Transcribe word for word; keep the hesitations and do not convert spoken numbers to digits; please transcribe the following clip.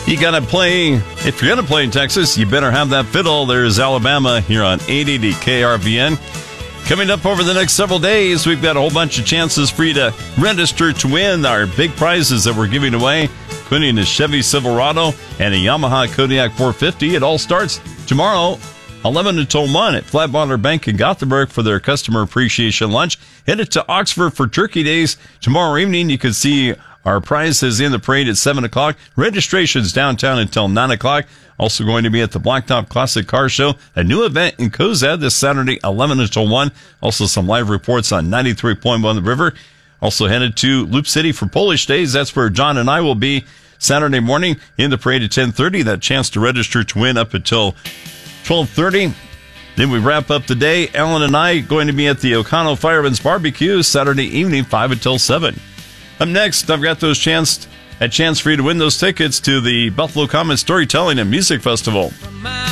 You got to play, if you're going to play in Texas, you better have that fiddle. There's Alabama here on eight eighty K R V N. Coming up over the next several days, we've got a whole bunch of chances for you to register to win our big prizes that we're giving away, including a Chevy Silverado and a Yamaha Kodiak four fifty. It all starts tomorrow, eleven until one at Flatwater Bank in Gothenburg for their customer appreciation lunch. Headed to Oxford for Turkey Days. Tomorrow evening, you can see our prizes in the parade at seven o'clock. Registration's downtown until nine o'clock. Also going to be at the Blacktop Classic Car Show, a new event in Cozad this Saturday, eleven until one. Also some live reports on ninety-three point one The River. Also headed to Loop City for Polish Days. That's where John and I will be Saturday morning in the parade at ten thirty. That chance to register to win up until twelve thirty. Then we wrap up the day. Alan and I going to be at the Ocano Fireman's Barbecue Saturday evening, five until seven. Up next, I've got those chance, a chance for you to win those tickets to the Buffalo Common Storytelling and Music Festival.